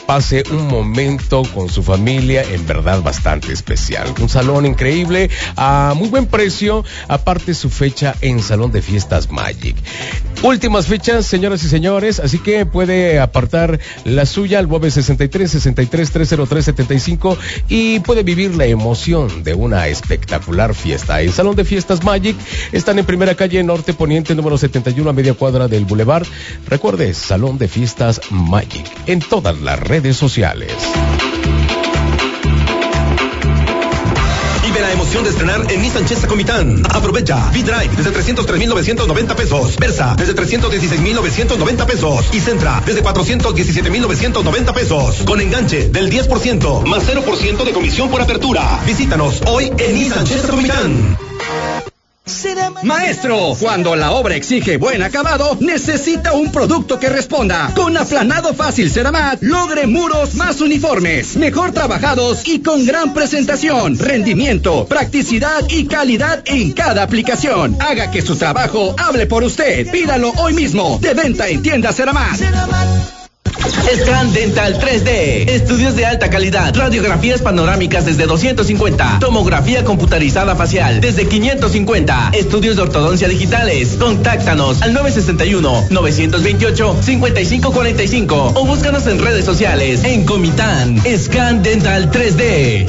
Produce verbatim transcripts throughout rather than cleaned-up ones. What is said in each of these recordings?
pase un momento con su familia en verdad bastante especial. Un salón increíble a muy buen precio, aparte su fecha en Salón de Fiestas Magic. Últimas fechas, señoras y señores, así que puede apartar la suya al nueve sesenta y tres, sesenta y tres, trescientos tres, setenta y cinco y puede vivir la emoción de una espectacular fiesta. En Salón de Fiestas Magic están en Primera Calle Norte Poniente, número setenta y uno, a media cuadra del Boulevard. Recuerde, Salón de Fiestas Magic en todas las redes sociales. Vive la emoción de estrenar en Nissan Chesta Comitán. Aprovecha V-Drive desde trescientos tres mil novecientos noventa pesos, Versa desde trescientos dieciséis mil novecientos noventa pesos y Sentra desde cuatrocientos diecisiete mil novecientos noventa pesos, con enganche del diez por ciento más cero por ciento de comisión por apertura. Visítanos hoy en Nissan Chesta Comitán. Maestro, cuando la obra exige buen acabado, necesita un producto que responda. Con aplanado fácil Ceramat, logre muros más uniformes, mejor trabajados y con gran presentación, rendimiento, practicidad y calidad en cada aplicación. Haga que su trabajo hable por usted. Pídalo hoy mismo. De venta en tienda Ceramat. Scan Dental tres D, estudios de alta calidad, radiografías panorámicas desde doscientos cincuenta, tomografía computarizada facial desde quinientos cincuenta, estudios de ortodoncia digitales. Contáctanos al nueve sesenta y uno, novecientos veintiocho, cincuenta y cinco cuarenta y cinco o búscanos en redes sociales en Comitán. Scan Dental tres D.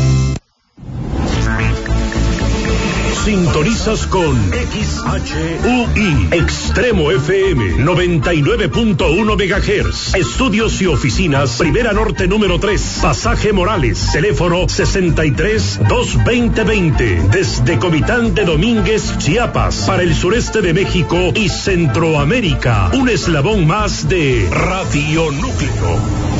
Sintonizas con X H U I, Extremo F M, noventa y nueve punto uno megahertz. Estudios y oficinas, Primera Norte número tres, Pasaje Morales, teléfono sesenta y tres, dos veinte veinte. Desde Comitán de Domínguez, Chiapas, para el sureste de México y Centroamérica. Un eslabón más de Radio Núcleo.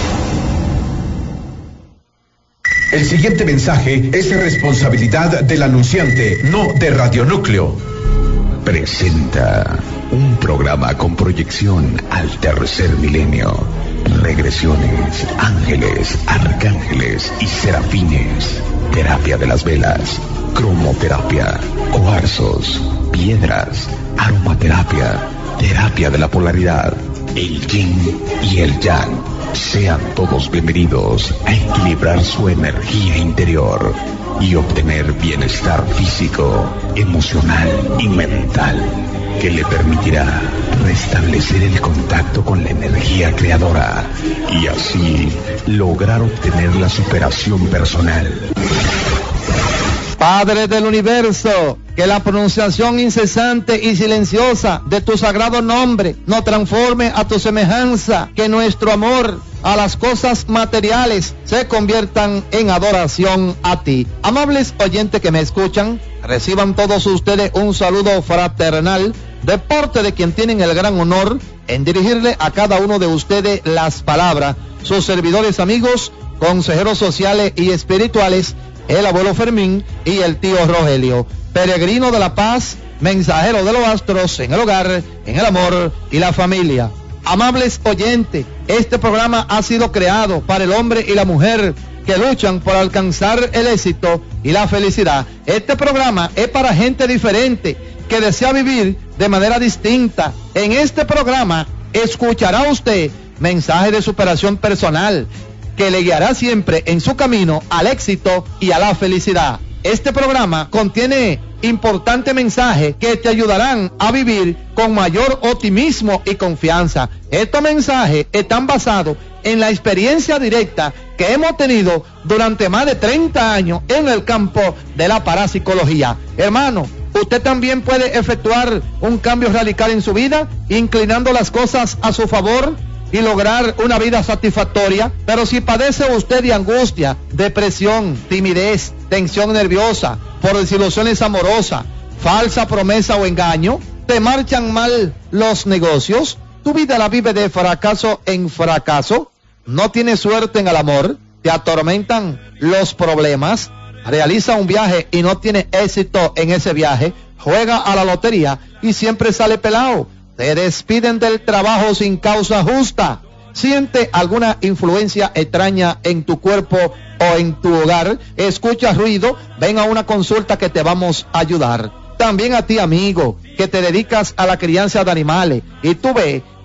El siguiente mensaje es de responsabilidad del anunciante, no de Radio Núcleo. Presenta un programa con proyección al tercer milenio. Regresiones, ángeles, arcángeles y serafines. Terapia de las velas, cromoterapia, cuarzos, piedras, aromaterapia, terapia de la polaridad, el yin y el yang. Sean todos bienvenidos a equilibrar su energía interior y obtener bienestar físico, emocional y mental, que le permitirá restablecer el contacto con la energía creadora y así lograr obtener la superación personal. Padre del universo, que la pronunciación incesante y silenciosa de tu sagrado nombre nos transforme a tu semejanza, que nuestro amor a las cosas materiales se conviertan en adoración a ti. Amables oyentes que me escuchan, reciban todos ustedes un saludo fraternal de parte de quien tienen el gran honor en dirigirle a cada uno de ustedes las palabras, sus servidores amigos, consejeros sociales y espirituales, el abuelo Fermín y el tío Rogelio, peregrino de la paz, mensajero de los astros en el hogar, en el amor y la familia. Amables oyentes, este programa ha sido creado para el hombre y la mujer que luchan por alcanzar el éxito y la felicidad. Este programa es para gente diferente que desea vivir de manera distinta. En este programa escuchará usted mensajes de superación personal que le guiará siempre en su camino al éxito y a la felicidad. Este programa contiene importantes mensajes que te ayudarán a vivir con mayor optimismo y confianza. Estos mensajes están basados en la experiencia directa que hemos tenido durante más de treinta años en el campo de la parapsicología. Hermano, usted también puede efectuar un cambio radical en su vida, inclinando las cosas a su favor y lograr una vida satisfactoria. Pero si padece usted de angustia, depresión, timidez, tensión nerviosa, por desilusiones amorosas, falsa promesa o engaño, te marchan mal los negocios, tu vida la vive de fracaso en fracaso, no tienes suerte en el amor, te atormentan los problemas, realiza un viaje y no tiene éxito en ese viaje, juega a la lotería y siempre sale pelado, te despiden del trabajo sin causa justa, siente alguna influencia extraña en tu cuerpo o en tu hogar, escucha ruido, ven a una consulta que te vamos a ayudar. También a ti, amigo, que te dedicas a la crianza de animales y tú ves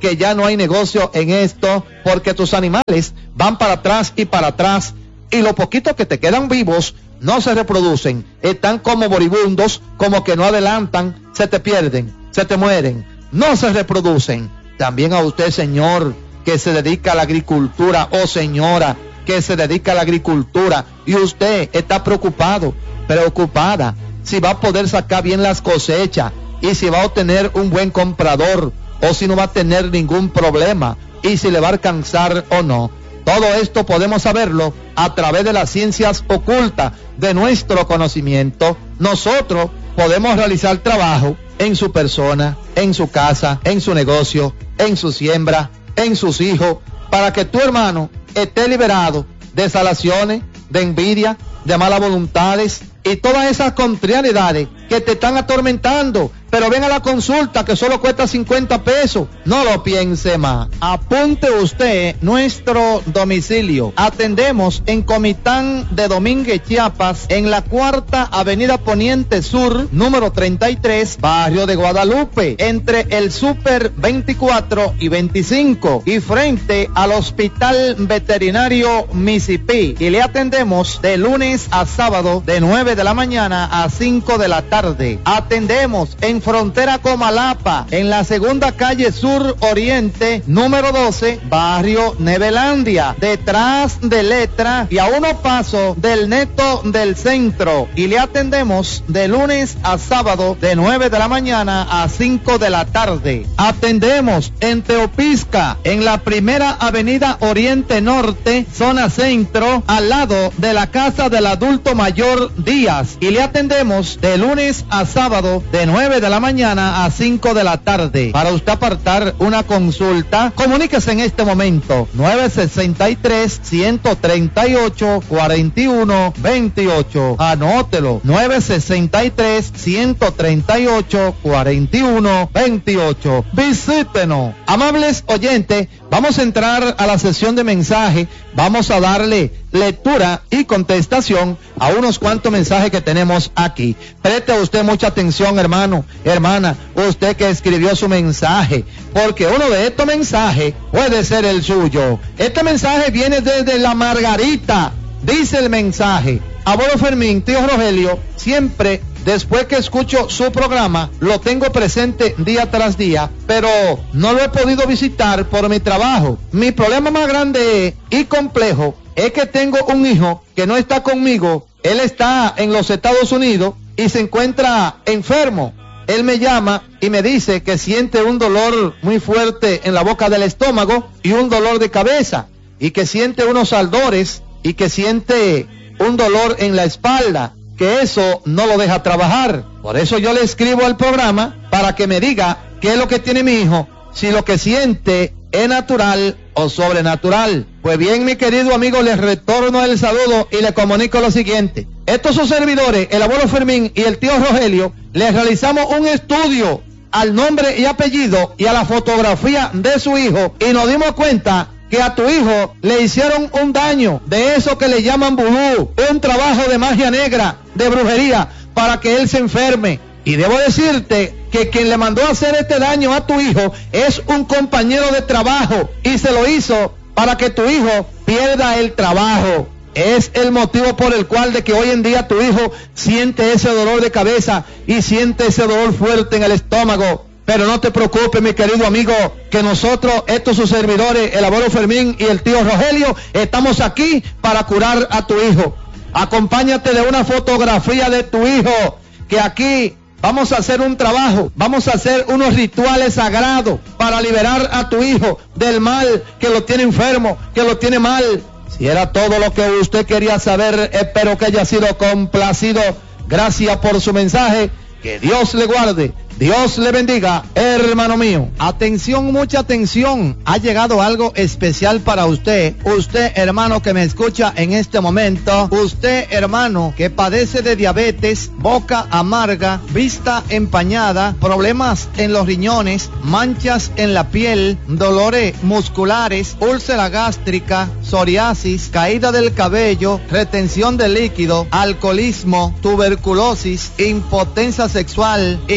que ya no hay negocio en esto, porque tus animales van para atrás y para atrás, y lo poquito que te quedan vivos no se reproducen, están como moribundos, como que no adelantan, se te pierden, se te mueren, no se reproducen. También a usted, señor, que se dedica a la agricultura, o señora, que se dedica a la agricultura, y usted está preocupado, preocupada, si va a poder sacar bien las cosechas, y si va a obtener un buen comprador, o si no va a tener ningún problema, y si le va a alcanzar o no. Todo esto podemos saberlo a través de las ciencias ocultas de nuestro conocimiento. Nosotros podemos realizar trabajo en su persona, en su casa, en su negocio, en su siembra, en sus hijos, para que tu hermano esté liberado de salaciones, de envidia, de malas voluntades y todas esas contrariedades que te están atormentando. Pero ven a la consulta, que solo cuesta cincuenta pesos. No lo piense más. Apunte usted nuestro domicilio. Atendemos en Comitán de Domínguez, Chiapas, en la cuarta avenida Poniente Sur, número treinta y tres, barrio de Guadalupe, entre el Super veinticuatro y veinticinco, y frente al Hospital Veterinario Mississippi. Y le atendemos de lunes a sábado, de nueve de la mañana a cinco de la tarde. Atendemos en frontera Comalapa, en la segunda calle Sur Oriente, número doce, barrio Nevelandia, detrás de Letra y a unos pasos del Neto del Centro. Y le atendemos de lunes a sábado, de nueve de la mañana a cinco de la tarde. Atendemos en Teopisca, en la primera avenida Oriente Norte, zona centro, al lado de la casa del adulto mayor Díaz. Y le atendemos de lunes a sábado, de nueve de la mañana a cinco de la tarde. Para usted apartar una consulta, comuníquese en este momento nueve sesenta y tres, ciento treinta y ocho, cuarenta y uno veintiocho. Anótelo, nueve sesenta y tres, ciento treinta y ocho, cuarenta y uno veintiocho. Visítenos. Amables oyentes, vamos a entrar a la sesión de mensaje. Vamos a darle lectura y contestación a unos cuantos mensajes que tenemos aquí. Preste usted mucha atención, hermano, hermana, usted que escribió su mensaje, porque uno de estos mensajes puede ser el suyo. Este mensaje viene desde La Margarita. Dice el mensaje: abuelo Fermín, tío Rogelio, siempre después que escucho su programa, lo tengo presente día tras día, pero no lo he podido visitar por mi trabajo. Mi problema más grande y complejo es que tengo un hijo que no está conmigo. Él está en los Estados Unidos y se encuentra enfermo. Él me llama y me dice que siente un dolor muy fuerte en la boca del estómago y un dolor de cabeza, y que siente unos ardores y que siente un dolor en la espalda, que eso no lo deja trabajar. Por eso yo le escribo al programa para que me diga qué es lo que tiene mi hijo, si lo que siente es natural o sobrenatural. Pues bien, mi querido amigo, les retorno el saludo y le comunico lo siguiente. Estos son servidores, el abuelo Fermín y el tío Rogelio, les realizamos un estudio al nombre y apellido y a la fotografía de su hijo, y nos dimos cuenta que a tu hijo le hicieron un daño de eso que le llaman vudú, un trabajo de magia negra, de brujería, para que él se enferme. Y debo decirte que quien le mandó a hacer este daño a tu hijo es un compañero de trabajo, y se lo hizo para que tu hijo pierda el trabajo. Es el motivo por el cual de que hoy en día tu hijo siente ese dolor de cabeza y siente ese dolor fuerte en el estómago. Pero no te preocupes, mi querido amigo, que nosotros, estos sus servidores, el abuelo Fermín y el tío Rogelio, estamos aquí para curar a tu hijo. Acompáñate de una fotografía de tu hijo, que aquí vamos a hacer un trabajo, vamos a hacer unos rituales sagrados para liberar a tu hijo del mal que lo tiene enfermo, que lo tiene mal. Si era todo lo que usted quería saber, espero que haya sido complacido. Gracias por su mensaje. Que Dios le guarde, Dios le bendiga, hermano mío. Atención, mucha atención. Ha llegado algo especial para usted. Usted, hermano, que me escucha en este momento. Usted, hermano, que padece de diabetes, boca amarga, vista empañada, problemas en los riñones, manchas en la piel, dolores musculares, úlcera gástrica, psoriasis, caída del cabello, retención de líquido, alcoholismo, tuberculosis, impotencia sexual, insomnio,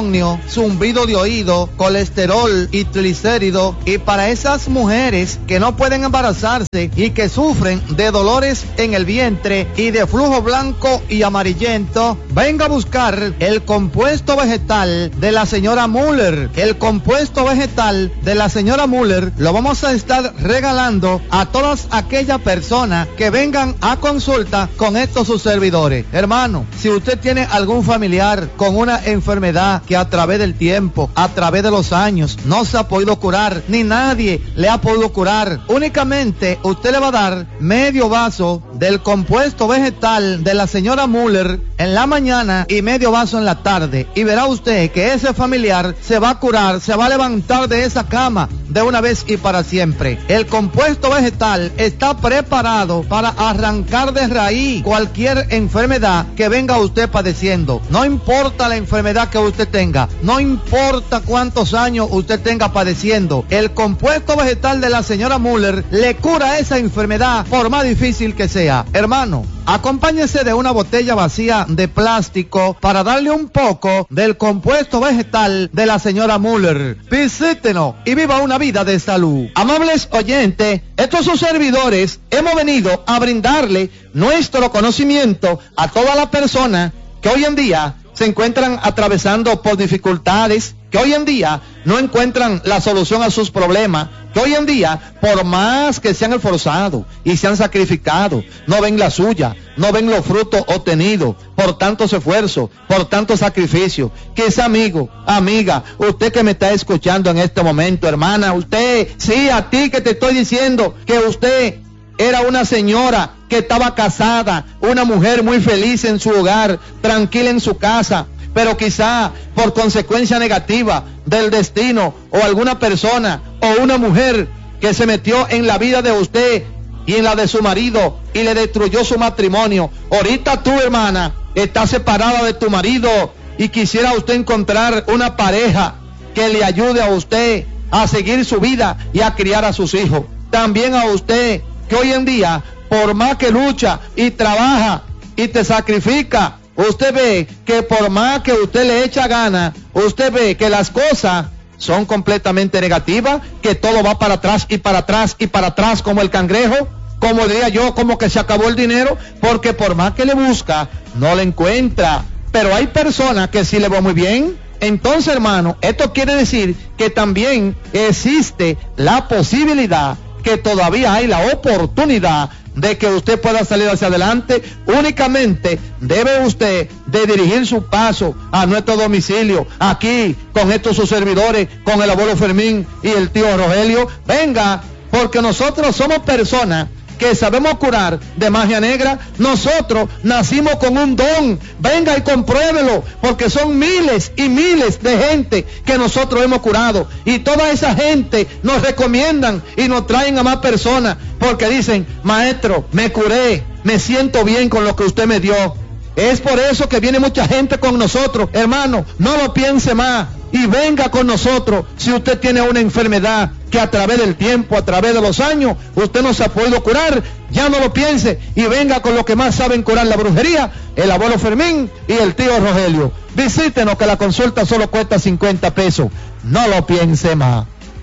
insomnio, zumbido de oído, colesterol y triglicéridos. Y para esas mujeres que no pueden embarazarse y que sufren de dolores en el vientre y de flujo blanco y amarillento, venga a buscar el compuesto vegetal de la señora Müller. El compuesto vegetal de la señora Müller lo vamos a estar regalando a todas aquellas personas que vengan a consulta con estos sus servidores. Hermano, si usted tiene algún familiar con una enfermedad que a través del tiempo, a través de los años, no se ha podido curar, ni nadie le ha podido curar, únicamente usted le va a dar medio vaso del compuesto vegetal de la señora Müller en la mañana y medio vaso en la tarde, y verá usted que ese familiar se va a curar, se va a levantar de esa cama de una vez y para siempre. El compuesto vegetal está preparado para arrancar de raíz cualquier enfermedad que venga usted padeciendo. No importa la enfermedad que usted tenga, no importa cuántos años usted tenga padeciendo, el compuesto vegetal de la señora Müller le cura esa enfermedad por más difícil que sea. Hermano, acompáñese de una botella vacía de plástico para darle un poco del compuesto vegetal de la señora Müller. Visítenos y viva una vida de salud. Amables oyentes, estos sus servidores hemos venido a brindarle nuestro conocimiento a todas las personas que hoy en día se encuentran atravesando por dificultades, que hoy en día no encuentran la solución a sus problemas, que hoy en día, por más que se han esforzado y se han sacrificado, no ven la suya, no ven los frutos obtenidos por tantos esfuerzos, por tantos sacrificios. Quizá amigo, amiga, usted que me está escuchando en este momento, hermana, usted, sí, a ti que te estoy diciendo que usted era una señora que estaba casada, una mujer muy feliz en su hogar, tranquila en su casa, pero quizá por consecuencia negativa del destino o alguna persona o una mujer que se metió en la vida de usted y en la de su marido y le destruyó su matrimonio. Ahorita tú, hermana, estás separada de tu marido y quisiera usted encontrar una pareja que le ayude a usted a seguir su vida y a criar a sus hijos. También a usted que hoy en día, por más que lucha y trabaja y te sacrifica, usted ve que por más que usted le echa ganas, usted ve que las cosas son completamente negativas, que todo va para atrás y para atrás y para atrás como el cangrejo, como diría yo, como que se acabó el dinero, porque por más que le busca, no le encuentra. Pero hay personas que sí le va muy bien. Entonces, hermano, esto quiere decir que también existe la posibilidad, que todavía hay la oportunidad de que usted pueda salir hacia adelante. Únicamente debe usted de dirigir su paso a nuestro domicilio, aquí con estos sus servidores, con el abuelo Fermín y el tío Rogelio. Venga, porque nosotros somos personas que sabemos curar de magia negra. Nosotros nacimos con un don. Venga y compruébelo, porque son miles y miles de gente que nosotros hemos curado, y toda esa gente nos recomiendan y nos traen a más personas porque dicen: maestro, me curé, me siento bien con lo que usted me dio. Es por eso que viene mucha gente con nosotros. Hermano, no lo piense más y venga con nosotros. Si usted tiene una enfermedad que a través del tiempo, a través de los años, usted no se ha podido curar, ya no lo piense y venga con los que más saben curar la brujería, el abuelo Fermín y el tío Rogelio. Visítenos, que la consulta solo cuesta cincuenta pesos. No lo piense más.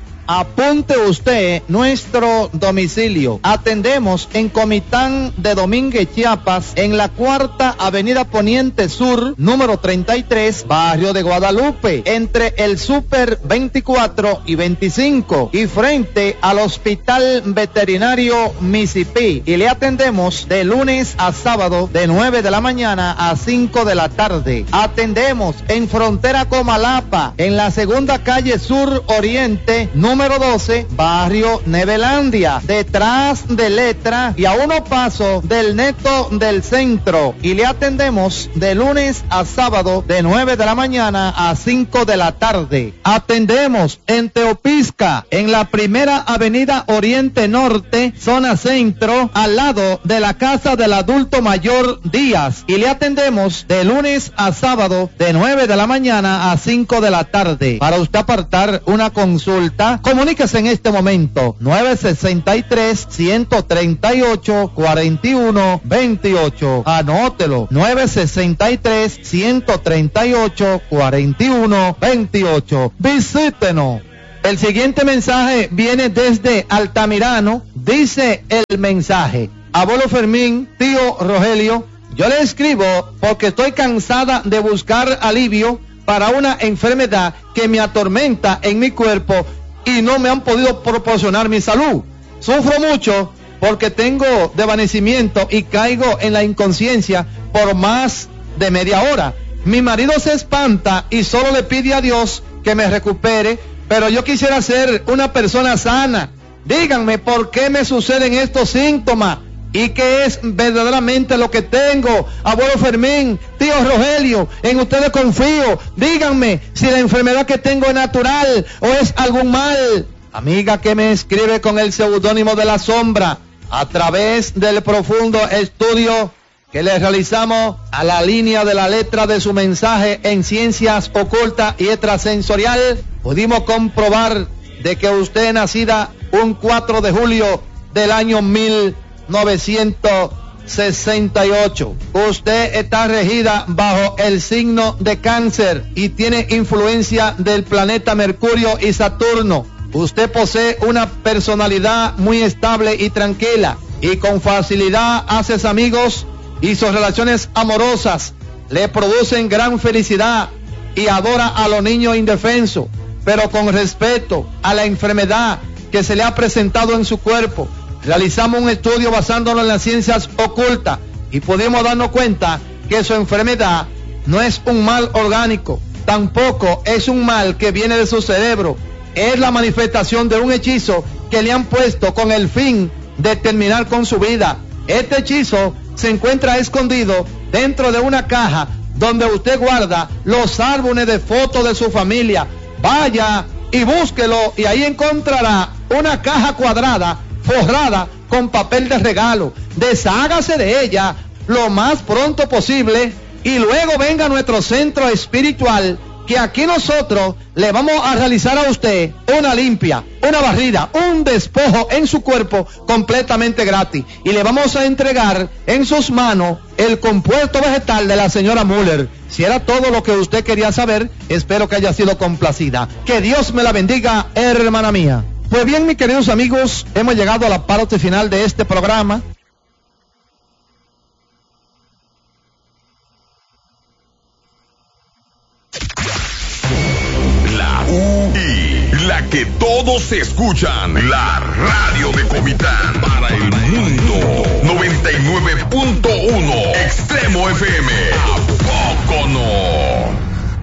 Apunte usted nuestro domicilio. Atendemos en Comitán de Domínguez, Chiapas, en la cuarta avenida Poniente Sur, número treinta y tres, barrio de Guadalupe, entre el Super veinticuatro y veinticinco, y frente al Hospital Veterinario Mississippi. Y le atendemos de lunes a sábado, de nueve de la mañana a cinco de la tarde. Atendemos en frontera Comalapa, en la segunda calle Sur Oriente, número número doce, barrio Nevelandia, detrás de Letra y a unos pasos del Neto del Centro. Y le atendemos de lunes a sábado de nueve de la mañana a cinco de la tarde. Atendemos en Teopisca, en la primera avenida Oriente Norte, zona centro, al lado de la casa del adulto mayor Díaz. Y le atendemos de lunes a sábado de nueve de la mañana a cinco de la tarde. Para usted apartar una consulta, Comuníquese en este momento nueve sesenta y tres, ciento treinta y ocho, cuarenta y uno veintiocho. Anótelo, nueve sesenta y tres, ciento treinta y ocho, cuarenta y uno veintiocho. Visítenos. El siguiente mensaje viene desde Altamirano. Dice el mensaje: abuelo Fermín, tío Rogelio, yo le escribo porque estoy cansada de buscar alivio para una enfermedad que me atormenta en mi cuerpo y no me han podido proporcionar mi salud. Sufro mucho porque tengo desvanecimiento y caigo en la inconsciencia por más de media hora. Mi marido se espanta y solo le pide a Dios que me recupere, pero yo quisiera ser una persona sana. Díganme por qué me suceden estos síntomas y qué es verdaderamente lo que tengo. Abuelo Fermín, tío Rogelio, en ustedes confío. Díganme si la enfermedad que tengo es natural o es algún mal. Amiga que me escribe con el seudónimo de La Sombra, a través del profundo estudio que le realizamos a la línea de la letra de su mensaje en ciencias ocultas y extrasensorial, pudimos comprobar de que usted, nacida un cuatro de julio del año mil novecientos sesenta y ocho, usted está regida bajo el signo de Cáncer y tiene influencia del planeta Mercurio y Saturno. Usted posee una personalidad muy estable y tranquila y con facilidad haces amigos y sus relaciones amorosas le producen gran felicidad y adora a los niños indefensos, pero con respeto a la enfermedad que se le ha presentado en su cuerpo. Realizamos un estudio basándonos en las ciencias ocultas y pudimos darnos cuenta que su enfermedad no es un mal orgánico, tampoco es un mal que viene de su cerebro, es la manifestación de un hechizo que le han puesto con el fin de terminar con su vida. Este hechizo se encuentra escondido dentro de una caja donde usted guarda los álbumes de fotos de su familia. Vaya y búsquelo y ahí encontrará una caja cuadrada forrada con papel de regalo. Deshágase de ella lo más pronto posible y luego venga a nuestro centro espiritual, que aquí nosotros le vamos a realizar a usted una limpia, una barrida, un despojo en su cuerpo completamente gratis, y le vamos a entregar en sus manos el compuesto vegetal de la señora Müller. Si era todo lo que usted quería saber, espero que haya sido complacida. Que Dios me la bendiga, hermana mía. Pues bien, mis queridos amigos, hemos llegado a la parte final de este programa. La U I, la que todos escuchan, la radio de Comitán para el mundo. noventa y nueve punto uno Extremo F M. ¿A poco no?